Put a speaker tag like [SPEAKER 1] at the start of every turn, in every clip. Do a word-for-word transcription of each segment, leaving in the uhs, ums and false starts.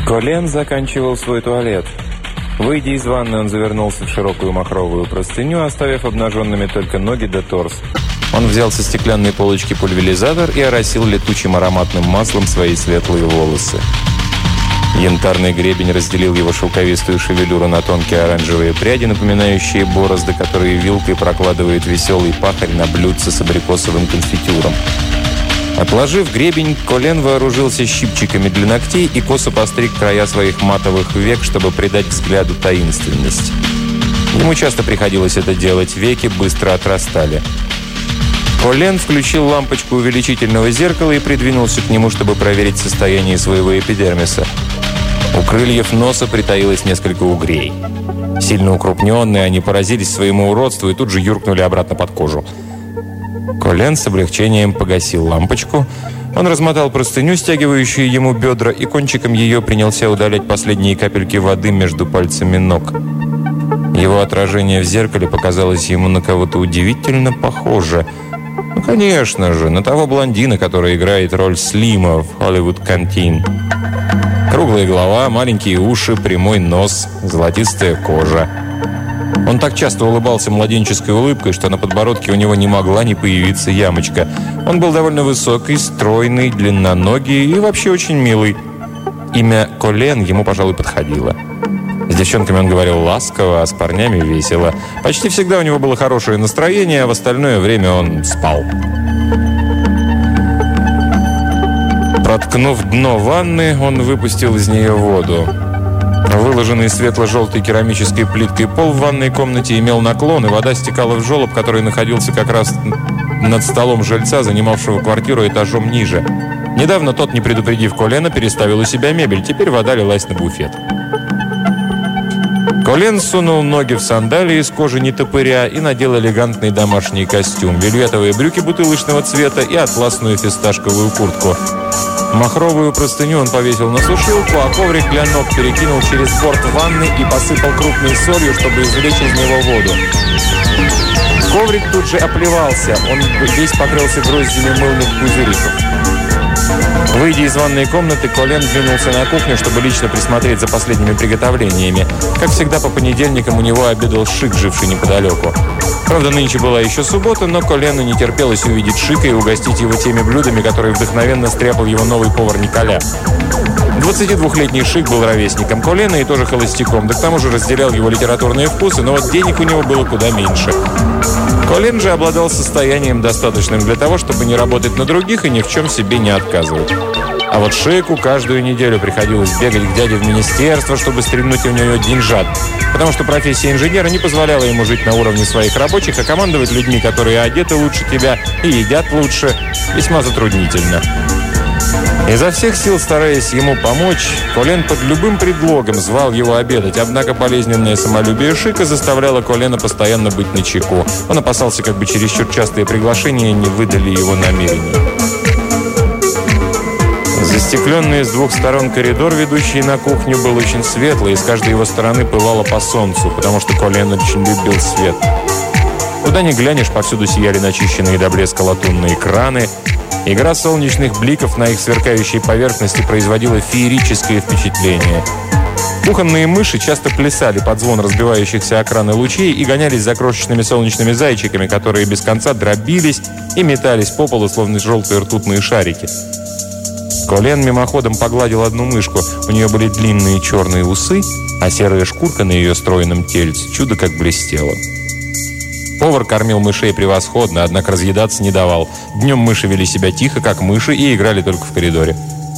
[SPEAKER 1] Колен заканчивал свой туалет. Выйдя из ванны, он завернулся в широкую махровую простыню, оставив обнаженными только ноги да торс. Он взял со стеклянной полочки пульверизатор и оросил летучим ароматным маслом свои светлые волосы. Янтарный гребень разделил его шелковистую шевелюру на тонкие оранжевые пряди, напоминающие борозды, которые вилкой прокладывает веселый пахарь на блюдце с абрикосовым конфитюром. Отложив гребень, Колен вооружился щипчиками для ногтей и косо постриг края своих матовых век, чтобы придать взгляду таинственность. Ему часто приходилось это делать, веки быстро отрастали. Колен включил лампочку увеличительного зеркала и придвинулся к нему, чтобы проверить состояние своего эпидермиса. У крыльев носа притаилось несколько угрей. Сильно укрупненные, они поразились своему уродству и тут же юркнули обратно под кожу. Колен с облегчением погасил лампочку. Он размотал простыню, стягивающую ему бедра, и кончиком ее принялся удалять последние капельки воды между пальцами ног. Его отражение в зеркале показалось ему на кого-то удивительно похоже. Ну, конечно же, на того блондина, который играет роль Слима в «Hollywood Canteen». Круглая голова, маленькие уши, прямой нос, золотистая кожа. Он так часто улыбался младенческой улыбкой, что на подбородке у него не могла не появиться ямочка. Он был довольно высокий, стройный, длинноногий и вообще очень милый. Имя Колен ему, пожалуй, подходило. С девчонками он говорил ласково, а с парнями весело. Почти всегда у него было хорошее настроение, а в остальное время он спал. Проткнув дно ванны, он выпустил из нее воду. Выложенный светло-желтой керамической плиткой пол в ванной комнате имел наклон, и вода стекала в желоб, который находился как раз над столом жильца, занимавшего квартиру этажом ниже. Недавно тот, не предупредив Колена, переставил у себя мебель. Теперь вода лилась на буфет. Колен сунул ноги в сандалии из кожи нетопыря и надел элегантный домашний костюм, вельветовые брюки бутылочного цвета и атласную фисташковую куртку. Махровую простыню он повесил на сушилку, а коврик для ног перекинул через борт ванны и посыпал крупной солью, чтобы извлечь из него воду. Коврик тут же оплевался, он весь покрылся гроздями мыльных пузыриков. Выйдя из ванной комнаты, Колен двинулся на кухню, чтобы лично присмотреть за последними приготовлениями. Как всегда, по понедельникам у него обедал Шик, живший неподалеку. Правда, нынче была еще суббота, но Колену не терпелось увидеть Шика и угостить его теми блюдами, которые вдохновенно стряпал его новый повар Николя. двадцатидвухлетний Шик был ровесником Колена и тоже холостяком, да к тому же разделял его литературные вкусы, но вот денег у него было куда меньше. Колен же обладал состоянием, достаточным для того, чтобы не работать на других и ни в чем себе не отказывать. А вот Шику каждую неделю приходилось бегать к дяде в министерство, чтобы стрельнуть у него деньжат, потому что профессия инженера не позволяла ему жить на уровне своих рабочих, а командовать людьми, которые одеты лучше тебя и едят лучше, весьма затруднительно. Изо всех сил стараясь ему помочь, Колен под любым предлогом звал его обедать, однако болезненное самолюбие Шика заставляло Колена постоянно быть начеку. Он опасался, как бы чересчур частые приглашения не выдали его намерения. Застекленный с двух сторон коридор, ведущий на кухню, был очень светлый, и с каждой его стороны пылало по солнцу, потому что Колен очень любил свет. Куда ни глянешь, повсюду сияли начищенные до блеска латунные краны. Игра солнечных бликов на их сверкающей поверхности производила феерическое впечатление. Кухонные мыши часто плясали под звон разбивающихся о краны лучей и гонялись за крошечными солнечными зайчиками, которые без конца дробились и метались по полу, словно желтые ртутные шарики. Колен мимоходом погладил одну мышку. У нее были длинные черные усы, а серая шкурка на ее стройном тельце чудо как блестела. Повар кормил мышей превосходно, однако разъедаться не давал. Днем мыши вели себя тихо, как мыши, и играли только в коридоре.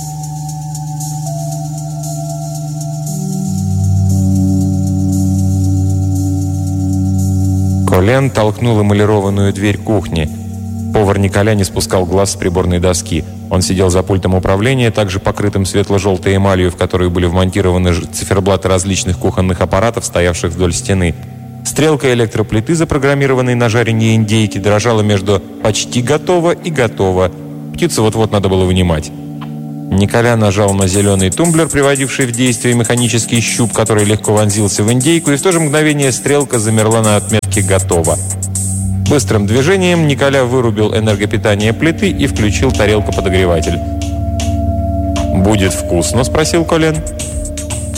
[SPEAKER 1] Колен толкнул эмалированную дверь кухни. Повар Николя не спускал глаз с приборной доски. Он сидел за пультом управления, также покрытым светло-желтой эмалью, в которую были вмонтированы циферблаты различных кухонных аппаратов, стоявших вдоль стены. Стрелка электроплиты, запрограммированной на жарение индейки, дрожала между «почти готово» и «готово». Птицу вот-вот надо было вынимать. Николя нажал на зеленый тумблер, приводивший в действие механический щуп, который легко вонзился в индейку, и в то же мгновение стрелка замерла на отметке «готово». Быстрым движением Николя вырубил энергопитание плиты и включил тарелкоподогреватель. «Будет вкусно?» – спросил Колен.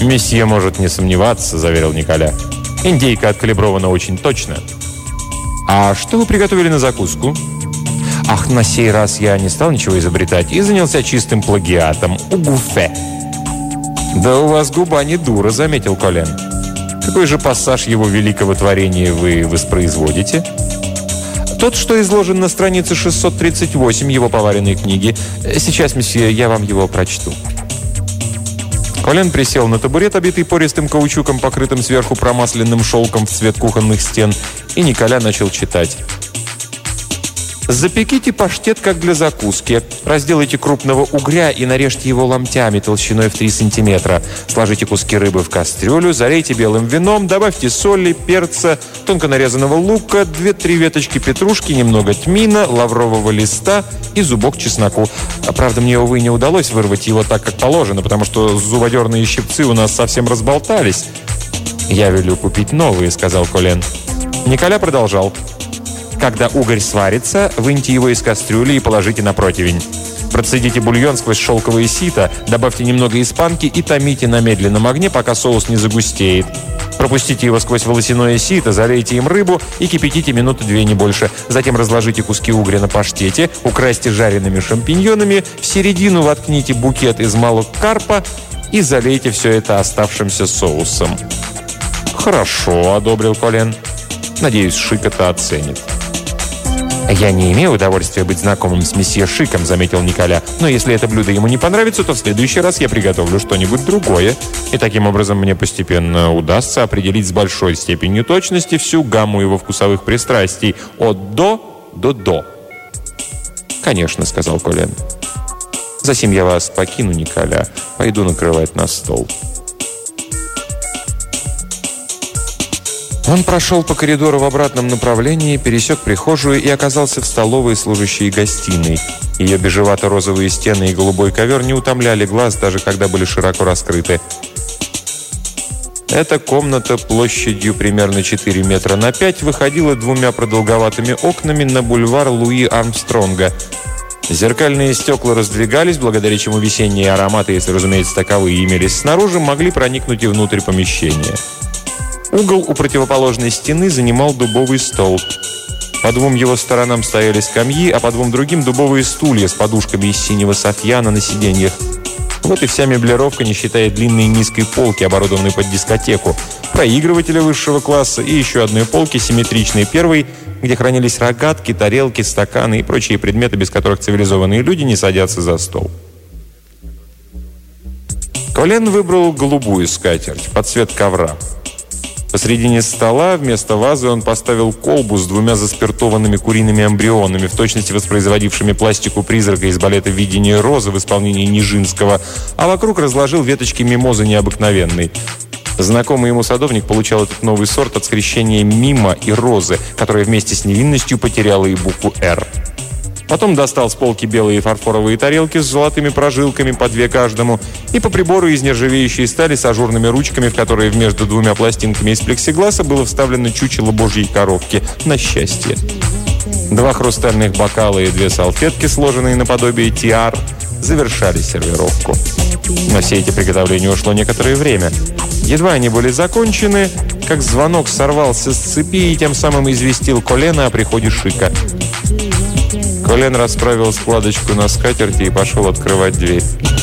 [SPEAKER 1] «Месье может не сомневаться», — заверил Николя. «Индейка откалибрована очень точно». «А что вы приготовили на закуску?» «Ах, на сей раз я не стал ничего изобретать и занялся чистым плагиатом. Угуфе». «Да у вас губа не дура», — заметил Колен. «Какой же пассаж его великого творения вы воспроизводите?» «Тот, что изложен на странице шестьсот тридцать восемь его поваренной книги. Сейчас, месье, я вам его прочту». Колен присел на табурет, обитый пористым каучуком, покрытым сверху промасленным шелком в цвет кухонных стен, и Николя начал читать. «Запеките паштет, как для закуски. Разделайте крупного угря и нарежьте его ломтями толщиной в три сантиметра. Сложите куски рыбы в кастрюлю, залейте белым вином, добавьте соли, перца, тонко нарезанного лука, две-три веточки петрушки, немного тмина, лаврового листа и зубок чесноку. А, правда, мне, увы, не удалось вырвать его так, как положено, потому что зубодерные щипцы у нас совсем разболтались». «Я велю купить новые», — сказал Колен. Николя продолжал. «Когда угорь сварится, выньте его из кастрюли и положите на противень. Процедите бульон сквозь шелковые сито, добавьте немного испанки и томите на медленном огне, пока соус не загустеет. Пропустите его сквозь волосяное сито, залейте им рыбу и кипятите минуты две, не больше. Затем разложите куски угря на паштете, украсьте жареными шампиньонами, в середину воткните букет из малых карпа и залейте все это оставшимся соусом». «Хорошо», — одобрил Колен. «Надеюсь, Шик это оценит». «Я не имею удовольствия быть знакомым с месье Шиком», — заметил Николя. «Но если это блюдо ему не понравится, то в следующий раз я приготовлю что-нибудь другое. И таким образом мне постепенно удастся определить с большой степенью точности всю гамму его вкусовых пристрастий от «до» до «до». «Конечно», — сказал Колен. «Засим я вас покину, Николя. Пойду накрывать на стол». Он прошел по коридору в обратном направлении, пересек прихожую и оказался в столовой, служащей гостиной. Ее бежевато-розовые стены и голубой ковер не утомляли глаз, даже когда были широко раскрыты. Эта комната площадью примерно четыре метра на пять выходила двумя продолговатыми окнами на бульвар Луи Армстронга. Зеркальные стекла раздвигались, благодаря чему весенние ароматы, если, разумеется, таковые имелись снаружи, могли проникнуть и внутрь помещения. Угол у противоположной стены занимал дубовый стол. По двум его сторонам стояли скамьи, а по двум другим дубовые стулья с подушками из синего софьяна на сиденьях. Вот и вся меблировка, не считая длинной низкой полки, оборудованной под дискотеку, проигрывателя высшего класса и еще одной полки, симметричной первой, где хранились рогатки, тарелки, стаканы и прочие предметы, без которых цивилизованные люди не садятся за стол. Колен выбрал голубую скатерть под цвет ковра. Посредине стола вместо вазы он поставил колбу с двумя заспиртованными куриными эмбрионами, в точности воспроизводившими пластику призрака из балета «Видение розы» в исполнении Нижинского, а вокруг разложил веточки мимозы необыкновенной. Знакомый ему садовник получал этот новый сорт от скрещения мима и розы, которая вместе с невинностью потеряла и букву «Р». Потом достал с полки белые фарфоровые тарелки с золотыми прожилками, по две каждому, и по прибору из нержавеющей стали с ажурными ручками, в которые между двумя пластинками из плексигласа было вставлено чучело божьей коровки на счастье. Два хрустальных бокала и две салфетки, сложенные наподобие тиар, завершали сервировку. На все эти приготовления ушло некоторое время. Едва они были закончены, как звонок сорвался с цепи и тем самым известил Колена о приходе Шика. Колен расправил складочку на скатерти и пошел открывать дверь.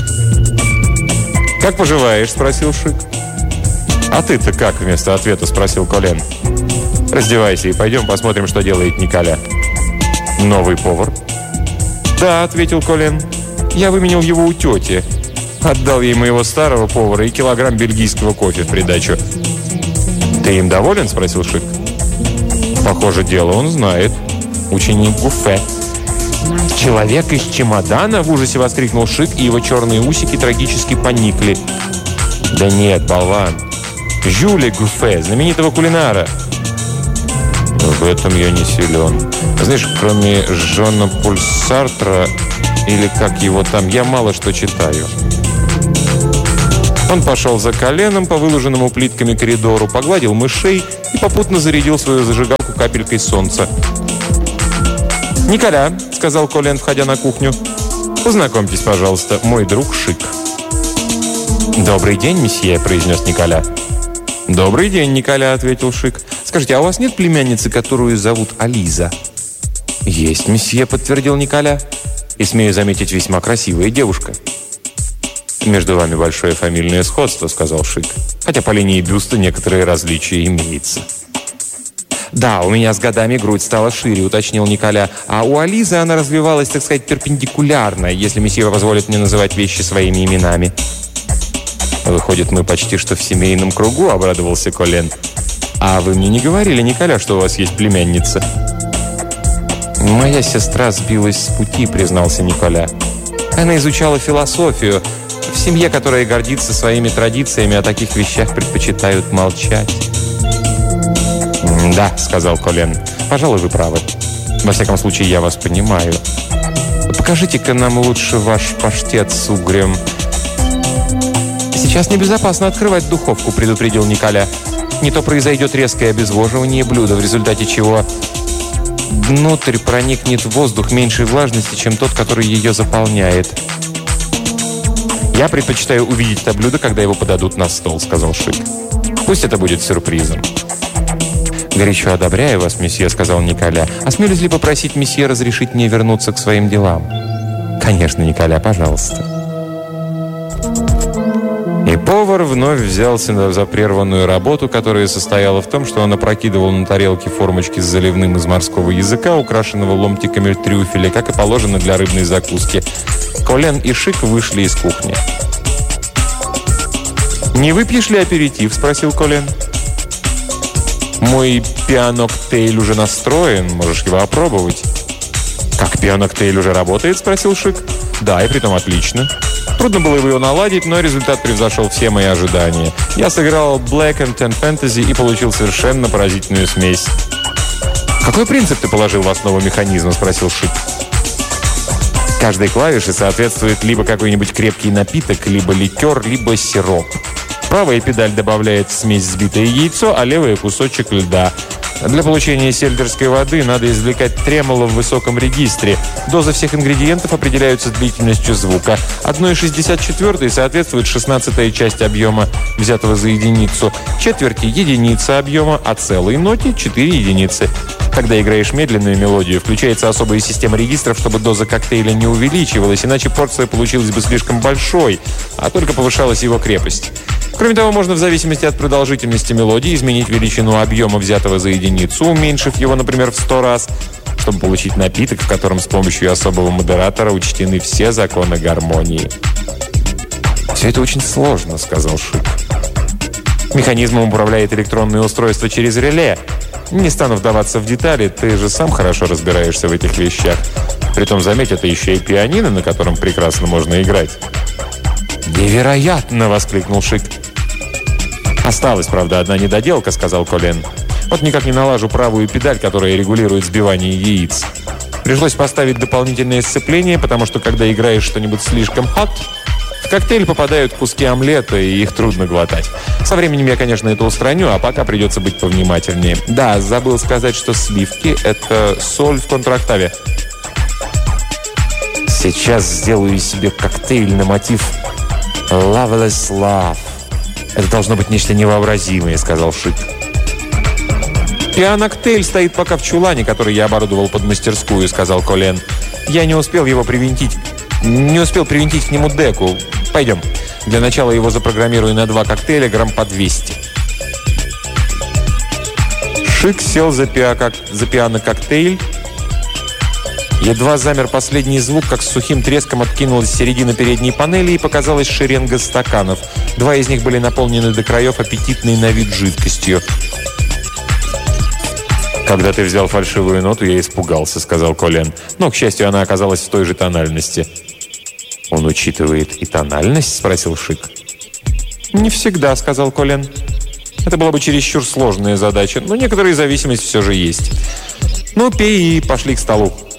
[SPEAKER 1] «Как поживаешь?» – спросил Шик. «А ты-то как?» – вместо ответа спросил Колен. «Раздевайся и пойдем посмотрим, что делает Николя». «Новый повар?» «Да», – ответил Колен. «Я выменял его у тети. Отдал ей моего старого повара и килограмм бельгийского кофе в придачу». «Ты им доволен?» – спросил Шик. «Похоже, дело он знает. Ученик Гуфе». «Человек из чемодана?» – в ужасе воскликнул Шик, и его черные усики трагически поникли. «Да нет, болван. Жюля Гуфе, знаменитого кулинара». «В этом я не силен. Знаешь, кроме Жона Поль Сартра, или как его там, я мало что читаю». Он пошел за Коленом по выложенному плитками коридору, погладил мышей и попутно зарядил свою зажигалку капелькой солнца. «Николя», — сказал Колен, входя на кухню, — «познакомьтесь, пожалуйста, мой друг Шик». «Добрый день, месье», – произнес Николя. «Добрый день, Николя», – ответил Шик. «Скажите, а у вас нет племянницы, которую зовут Ализа?» «Есть, месье», – подтвердил Николя. «И, смею заметить, весьма красивая девушка». «Между вами большое фамильное сходство», – сказал Шик. «Хотя по линии бюста некоторые различия имеются». «Да, у меня с годами грудь стала шире», – уточнил Николя. «А у Ализы она развивалась, так сказать, перпендикулярно, если месье позволит мне называть вещи своими именами». «Выходит, мы почти что в семейном кругу», – обрадовался Колен. «А вы мне не говорили, Николя, что у вас есть племянница?» «Моя сестра сбилась с пути», – признался Николя. «Она изучала философию. В семье, которая гордится своими традициями, о таких вещах предпочитают молчать». «Да», — сказал Колен, — «пожалуй, вы правы. Во всяком случае, я вас понимаю. Покажите-ка нам лучше ваш паштет с угрем». «Сейчас небезопасно открывать духовку», — предупредил Николя. «Не то произойдет резкое обезвоживание блюда, в результате чего внутрь проникнет воздух меньшей влажности, чем тот, который ее заполняет». «Я предпочитаю увидеть это блюдо, когда его подадут на стол», — сказал Шик. «Пусть это будет сюрпризом». «Горячо одобряю вас, месье», — сказал Николя. «Осмелюсь ли попросить месье разрешить мне вернуться к своим делам?» «Конечно, Николя, пожалуйста». И повар вновь взялся за прерванную работу, которая состояла в том, что он опрокидывал на тарелки формочки с заливным из морского языка, украшенного ломтиками трюфеля, как и положено для рыбной закуски. Колен и Шик вышли из кухни. «Не выпьешь ли аперитив?» – спросил Колен. «Мой пиано-коктейль уже настроен, можешь его опробовать». «Как пиано-коктейль уже работает?» – спросил Шик. «Да, и притом отлично. Трудно было его наладить, но результат превзошел все мои ожидания. Я сыграл Black and Tan Fantasy и получил совершенно поразительную смесь». «Какой принцип ты положил в основу механизма?» – спросил Шик. «Каждой клавише соответствует либо какой-нибудь крепкий напиток, либо ликер, либо сироп. Правая педаль добавляет в смесь взбитое яйцо, а левая – кусочек льда. Для получения сельдерской воды надо извлекать тремоло в высоком регистре. Дозы всех ингредиентов определяются длительностью звука. одна шестьдесят четыре соответствует шестнадцатой части объема, взятого за единицу, четверти – единица объема, а целой ноте – четыре единицы. Когда играешь медленную мелодию, включается особая система регистров, чтобы доза коктейля не увеличивалась, иначе порция получилась бы слишком большой, а только повышалась его крепость. Кроме того, можно в зависимости от продолжительности мелодии изменить величину объема, взятого за единицу, уменьшив его, например, в сто раз, чтобы получить напиток, в котором с помощью особого модератора учтены все законы гармонии. «Все это очень сложно», — сказал Шик. «Механизмом управляет электронное устройство через реле. Не стану вдаваться в детали, ты же сам хорошо разбираешься в этих вещах. Притом, заметь, это еще и пианино, на котором прекрасно можно играть». «Невероятно!» — воскликнул Шик. «Осталась, правда, одна недоделка», — сказал Колен. «Вот никак не налажу правую педаль, которая регулирует сбивание яиц. Пришлось поставить дополнительное сцепление, потому что, когда играешь что-нибудь слишком hot, в коктейль попадают куски омлета, и их трудно глотать. Со временем я, конечно, это устраню, а пока придется быть повнимательнее. Да, забыл сказать, что сливки — это соль в контрактаве». «Сейчас сделаю себе коктейль на мотив «Loveless Love». «Это должно быть нечто невообразимое», — сказал Шик. «Пиано-коктейль стоит пока в чулане, который я оборудовал под мастерскую», — сказал Колен. «Я не успел его привинтить, не успел привинтить к нему деку. Пойдем. Для начала его запрограммирую на два коктейля, грамм по двести». Шик сел за, пиа- за пиано-коктейль. Едва замер последний звук, как с сухим треском откинулась середина передней панели и показалась шеренга стаканов. Два из них были наполнены до краев аппетитной на вид жидкостью. «Когда ты взял фальшивую ноту, я испугался», — сказал Колен. «Но, к счастью, она оказалась в той же тональности». «Он учитывает и тональность?» — спросил Шик. «Не всегда», — сказал Колен. «Это была бы чересчур сложная задача, но некоторая зависимость все же есть. Ну, пей и пошли к столу».